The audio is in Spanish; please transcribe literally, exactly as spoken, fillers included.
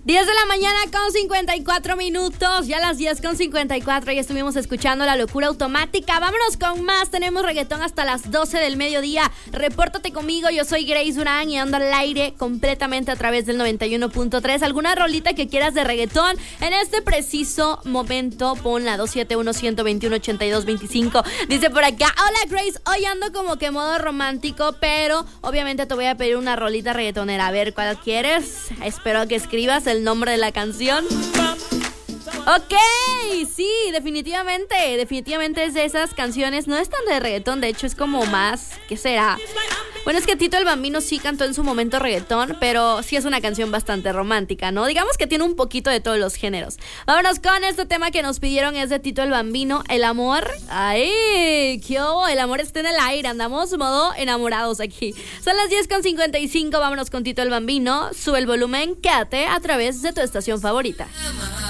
diez de la mañana con cincuenta y cuatro minutos, ya a las diez con cincuenta y cuatro, ya estuvimos escuchando La Locura Automática. Vámonos con más, tenemos reggaetón hasta las doce del mediodía. Repórtate conmigo, yo soy Grace Durán y ando al aire completamente a través del noventa y uno punto tres. ¿Alguna rolita que quieras de reggaetón? En este preciso momento, pon la dos siete uno, uno dos uno, ocho dos dos cinco. Dice por acá, hola Grace, hoy ando como que modo romántico, pero obviamente te voy a pedir una rolita reggaetonera. A ver, ¿cuál quieres? Espero que escribas el nombre de la canción. Ok, sí, definitivamente, definitivamente es de esas canciones, no es tan de reggaetón, de hecho es como más, ¿qué será? Bueno, es que Tito el Bambino sí cantó en su momento reggaetón, pero sí es una canción bastante romántica, ¿no? Digamos que tiene un poquito de todos los géneros. Vámonos con este tema que nos pidieron, es de Tito el Bambino, El Amor. ¡Ay! ¡Qué hubo! El amor está en el aire, andamos modo enamorados aquí. Son las diez con cincuenta y cinco, vámonos con Tito el Bambino, sube el volumen, quédate a través de tu estación favorita.